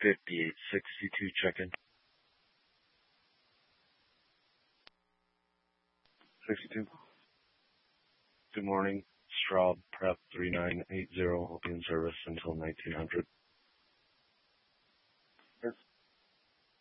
5862 check-in. 62. Good morning. Straub Prep 3980 will be in service until 1900.